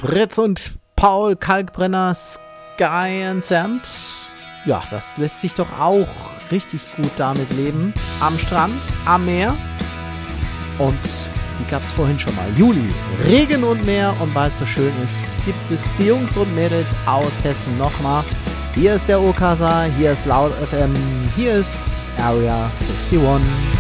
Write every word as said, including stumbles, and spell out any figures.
Fritz und Paul Kalkbrenner, Sky and Sand. Ja, das lässt sich doch auch richtig gut damit leben. Am Strand, am Meer. Und die gab es vorhin schon mal. Juli, Regen und Meer. Und weil es so schön ist, gibt es die Jungs und Mädels aus Hessen nochmal. Hier ist der Okasa, hier ist Laut F M, hier ist Area einundfünfzig.